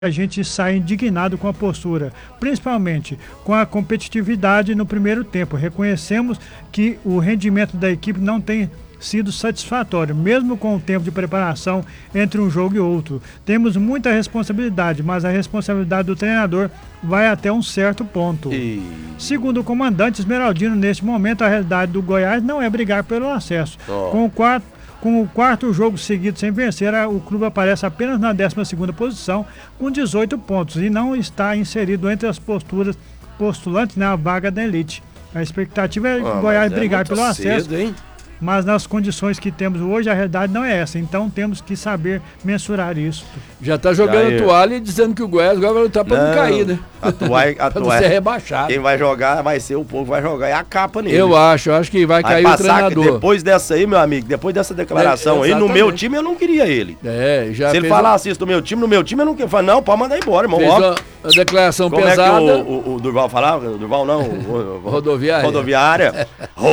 a gente sai indignado com a postura, principalmente com a competitividade no primeiro tempo. Reconhecemos que o rendimento da equipe não tem sido satisfatório, mesmo com o tempo de preparação entre um jogo e outro. Temos muita responsabilidade, mas a responsabilidade do treinador vai até um certo ponto. Segundo o comandante Esmeraldino, neste momento a realidade do Goiás não é brigar pelo acesso. Com o quarto jogo seguido sem vencer, o clube aparece apenas na 12ª posição, com 18 pontos, e não está inserido entre as postulantes na vaga da elite. A expectativa é o Goiás brigar pelo acesso, mas nas condições que temos hoje, a realidade não é essa. Então temos que saber mensurar isso. Já está jogando a toalha e dizendo que o Goiás agora vai lutar para não cair, né? A toalha para ser rebaixado. Quem vai jogar vai ser o povo, vai jogar é a capa nele. Eu acho que vai cair o treinador. Depois dessa aí, meu amigo, depois dessa declaração aí, no meu time eu não queria ele. Se ele falasse isso no meu time eu não queria. Eu falei, não, pode mandar embora, irmão. Fez a declaração Como pesada. Como é que o Durval falava? Durval não. Rodoviária. Rodoviária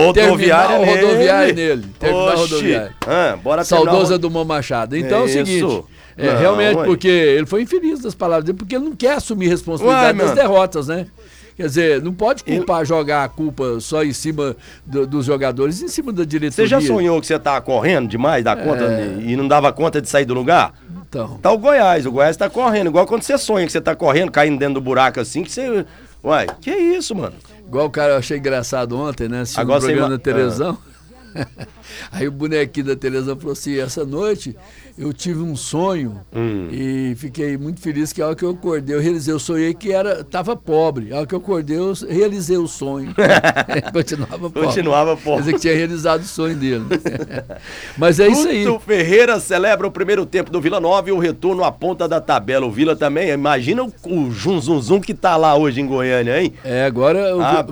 nele. Terminar a rodoviária. Bora Saudosa do Mão Machado. Então é o seguinte. Realmente, porque ele foi infeliz das palavras dele, porque ele não quer assumir responsabilidade das derrotas, né? Quer dizer, não pode jogar a culpa só em cima dos jogadores, em cima da diretoria. Você já sonhou que você tá correndo demais da conta e não dava conta de sair do lugar? Então. Tá o Goiás tá correndo, igual quando você sonha que você tá correndo, caindo dentro do buraco assim, que você... Uai, que isso, mano? Igual o cara, eu achei engraçado ontem, né? Assistindo o programa da televisão. Aí o bonequinho da televisão falou assim, essa noite eu tive um sonho e fiquei muito feliz que a hora que eu acordei, eu sonhei que tava pobre. A hora que eu acordei, eu realizei o sonho. Continuava pobre. Quer dizer que tinha realizado o sonho dele. Mas é isso aí. Guto Ferreira celebra o primeiro tempo do Vila Nova e o retorno à ponta da tabela. O Vila também, imagina o zum que tá lá hoje em Goiânia, hein? Agora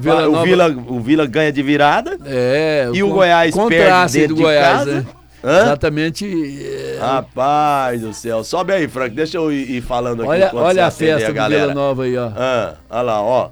o Vila ganha de virada e o Goiás perde dentro de casa. Né? Exatamente. Rapaz do céu. Sobe aí, Frank. Deixa eu ir falando aqui. Olha a festa do Vila Nova aí, ó. Olha lá, ó.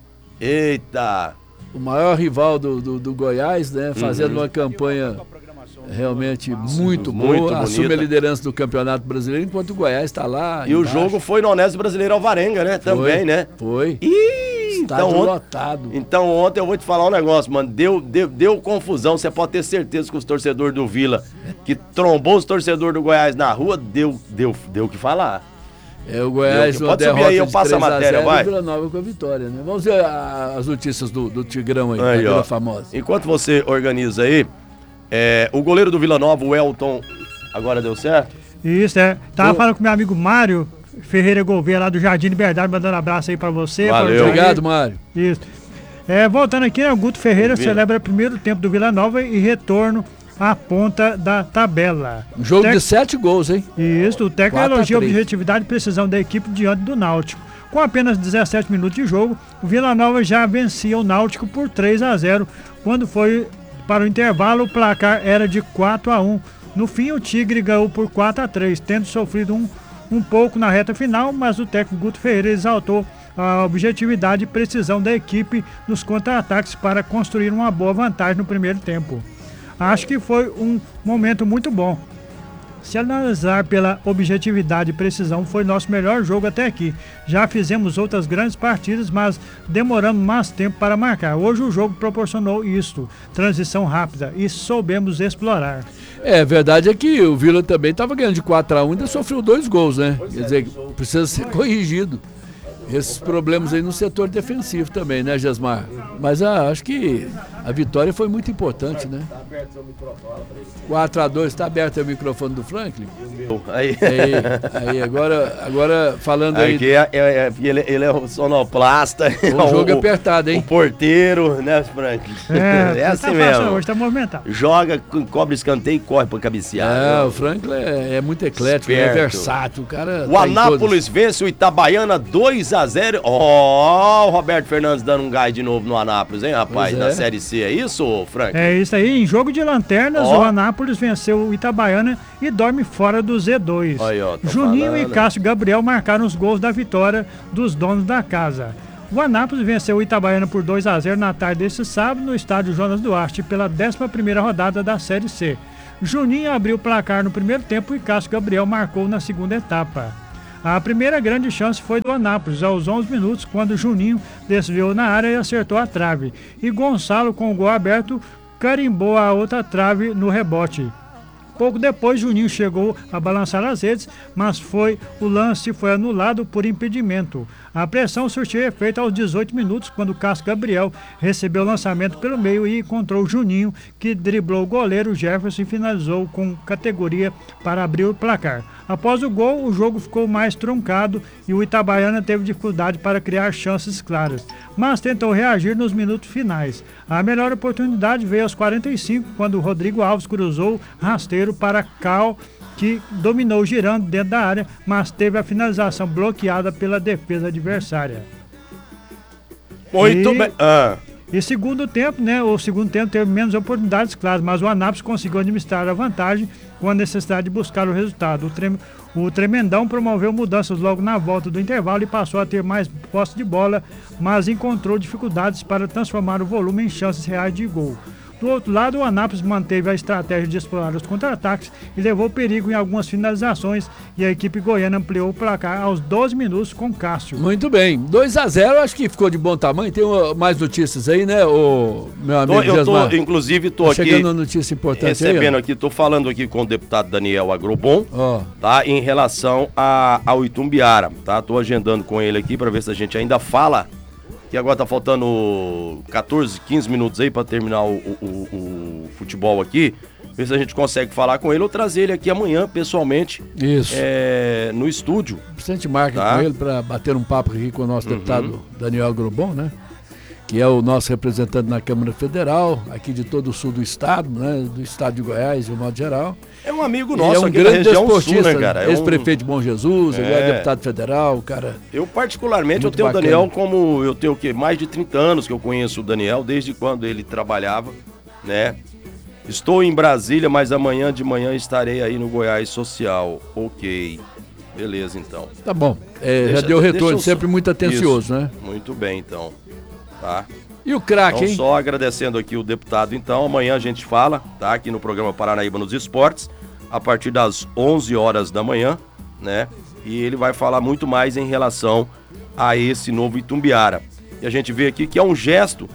Eita. O maior rival do Goiás, né? Fazendo uma campanha realmente muito boa. Assume a liderança do Campeonato Brasileiro, enquanto o Goiás está lá. E o jogo foi no Honesto Brasileiro Alvarenga, né? Também, né? Foi. Estádio lotado. Então ontem eu vou te falar um negócio, mano, deu confusão, você pode ter certeza que os torcedores do Vila, que trombou os torcedores do Goiás na rua, deu o que falar. O Goiás, pode subir aí, eu passo a matéria, vai. Vila Nova com a vitória, né? Vamos ver as notícias do Tigrão aí, da Vila Famosa. Enquanto você organiza aí, o goleiro do Vila Nova, o Elton, agora deu certo? Isso, Tava falando com meu amigo Mário Ferreira Gouveia, lá do Jardim Liberdade, mandando um abraço aí pra você. Valeu. Obrigado, Mário. Isso. Voltando aqui, o Guto Ferreira celebra o primeiro tempo do Vila Nova e retorno à ponta da tabela. Um jogo de 7 gols, hein? Isso, o técnico elogia a objetividade e precisão da equipe diante do Náutico. Com apenas 17 minutos de jogo, o Vila Nova já vencia o Náutico por 3-0. Quando foi para o intervalo, o placar era de 4-1. No fim, o Tigre ganhou por 4-3, tendo sofrido um pouco na reta final, mas o técnico Guto Ferreira exaltou a objetividade e precisão da equipe nos contra-ataques para construir uma boa vantagem no primeiro tempo. Acho que foi um momento muito bom. Se analisar pela objetividade e precisão, foi nosso melhor jogo até aqui. Já fizemos outras grandes partidas, mas demoramos mais tempo para marcar. Hoje o jogo proporcionou isso, transição rápida, e soubemos explorar. A verdade é que o Vila também estava ganhando de 4-1 e ainda sofreu 2 gols, né? Quer dizer, precisa ser corrigido. Esses problemas aí no setor defensivo também, né, Gesmar? Mas acho que a vitória foi muito importante, né? 4-2, está aberto o microfone do Franklin? Aí agora falando aí... Aqui ele é o sonoplasta. O jogo apertado, hein? O porteiro, né, Franklin? É assim mesmo. Hoje tá movimentado. Joga, cobre escanteio e corre pra cabecear. O Franklin é muito eclético, é versátil. O Anápolis vence o Itabaiana 2-0. O Roberto Fernandes dando um gás de novo no Anápolis, hein, rapaz? Na Série C, é isso, Frank? É isso aí, em jogo de lanternas, o Anápolis venceu o Itabaiana e dorme fora do Z2. Juninho e Cássio Gabriel marcaram os gols da vitória dos donos da casa. O Anápolis venceu o Itabaiana por 2-0 na tarde deste sábado no estádio Jonas Duarte pela 11ª rodada da Série C. Juninho abriu o placar no primeiro tempo e Cássio Gabriel marcou na segunda etapa. A primeira grande chance foi do Anápolis, aos 11 minutos, quando Juninho desviou na área e acertou a trave. E Gonçalo, com o gol aberto, carimbou a outra trave no rebote. Pouco depois, Juninho chegou a balançar as redes, mas o lance foi anulado por impedimento. A pressão surtiu efeito aos 18 minutos, quando Cássio Gabriel recebeu o lançamento pelo meio e encontrou Juninho, que driblou o goleiro Jefferson e finalizou com categoria para abrir o placar. Após o gol, o jogo ficou mais truncado e o Itabaiana teve dificuldade para criar chances claras, mas tentou reagir nos minutos finais. A melhor oportunidade veio aos 45, quando o Rodrigo Alves cruzou rasteiro para Cal, que dominou girando dentro da área, mas teve a finalização bloqueada pela defesa adversária. Muito bem. E segundo tempo, né? O segundo tempo teve menos oportunidades, claro, mas o Anápolis conseguiu administrar a vantagem com a necessidade de buscar o resultado. O Tremendão promoveu mudanças logo na volta do intervalo e passou a ter mais posse de bola, mas encontrou dificuldades para transformar o volume em chances reais de gol. Do outro lado, o Anápolis manteve a estratégia de explorar os contra-ataques e levou perigo em algumas finalizações, e a equipe goiana ampliou o placar aos 12 minutos com Cássio. Muito bem, 2-0, acho que ficou de bom tamanho. Tem mais notícias aí, né, o meu amigo Gesmar? Inclusive, tô aqui chegando uma notícia importante recebendo aqui, tô falando aqui com o deputado Daniel Agrobon, tá, em relação ao Itumbiara, tá? Tô agendando com ele aqui para ver se a gente ainda fala, que agora tá faltando 14, 15 minutos aí para terminar o futebol aqui. Ver se a gente consegue falar com ele ou trazer ele aqui amanhã, pessoalmente. Isso. No estúdio. A gente marca com ele para bater um papo aqui com o nosso deputado Daniel Agrobon, né? Que é o nosso representante na Câmara Federal, aqui de todo o sul do estado, né? Do estado de Goiás, de um modo geral. É um amigo nosso, é um aqui grande da região desportista, sul, né, cara? Ex-prefeito de Bom Jesus, ele é deputado federal, cara. Eu particularmente, eu tenho o Daniel como, eu tenho o quê? Mais de 30 anos que eu conheço o Daniel, desde quando ele trabalhava, né? Estou em Brasília, mas amanhã de manhã estarei aí no Goiás Social. Ok, beleza então. Tá bom, já deu retorno, sempre muito atencioso, né? Muito bem então, tá? E o craque, hein? Só agradecendo aqui o deputado, então, amanhã a gente fala, tá? Aqui no programa Paranaíba nos Esportes, a partir das 11 horas da manhã, né? E ele vai falar muito mais em relação a esse novo Itumbiara. E a gente vê aqui que é um gesto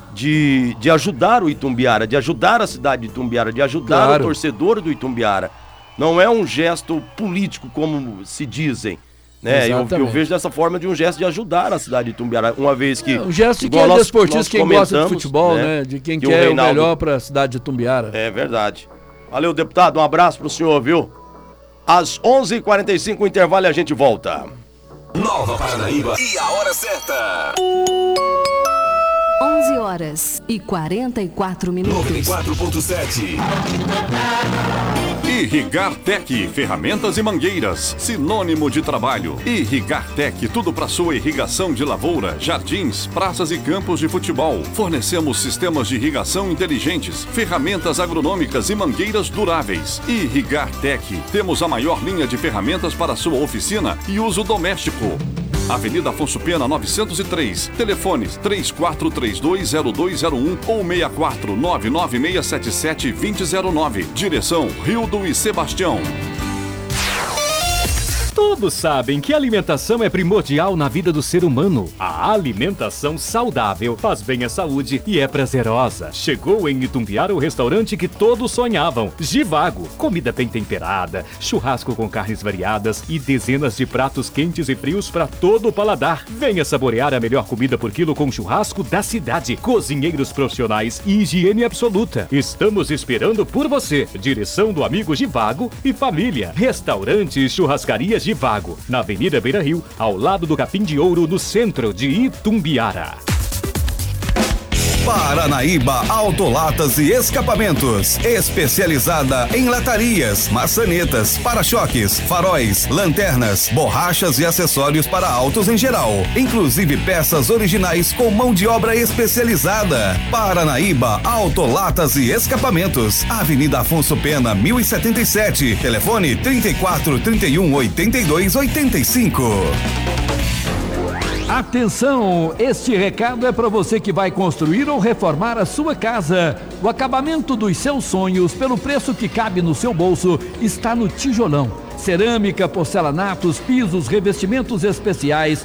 de ajudar o Itumbiara, de ajudar a cidade de Itumbiara, de ajudar o torcedor do Itumbiara. Não é um gesto político, como se dizem. Né? Eu vejo dessa forma de um gesto de ajudar a cidade de Itumbiara, uma vez que... um gesto de quem é desportista, quem gosta de futebol, né? De quem quer o melhor para a cidade de Itumbiara. É verdade. Valeu, deputado, um abraço pro senhor, viu? Às 11h45, o intervalo e a gente volta. Nova Paranaíba e a hora certa. 11h44 minutos. 94.7. Irrigartec, ferramentas e mangueiras, sinônimo de trabalho. Irrigartec, tudo para sua irrigação de lavoura, jardins, praças e campos de futebol. Fornecemos sistemas de irrigação inteligentes, ferramentas agronômicas e mangueiras duráveis. Irrigartec, temos a maior linha de ferramentas para sua oficina e uso doméstico. Avenida Afonso Pena 903, telefones 34320201 ou 64996772009. Direção Rildo e Sebastião. Todos sabem que a alimentação é primordial na vida do ser humano. A alimentação saudável faz bem à saúde e é prazerosa. Chegou em Itumbiara o restaurante que todos sonhavam. Givago, comida bem temperada, churrasco com carnes variadas e dezenas de pratos quentes e frios para todo o paladar. Venha saborear a melhor comida por quilo com churrasco da cidade. Cozinheiros profissionais e higiene absoluta. Estamos esperando por você. Direção do amigo Givago e família. Restaurante e churrascaria Givago, na Avenida Beira Rio, ao lado do Capim de Ouro, no centro de Itumbiara. Paranaíba Autolatas e Escapamentos, especializada em latarias, maçanetas, para-choques, faróis, lanternas, borrachas e acessórios para autos em geral, inclusive peças originais com mão de obra especializada. Paranaíba Autolatas e Escapamentos, Avenida Afonso Pena 1077, telefone 34 31 82 85. Atenção, este recado é para você que vai construir ou reformar a sua casa. O acabamento dos seus sonhos, pelo preço que cabe no seu bolso, está no Tijolão. cerâmica, porcelanatos, pisos, revestimentos especiais,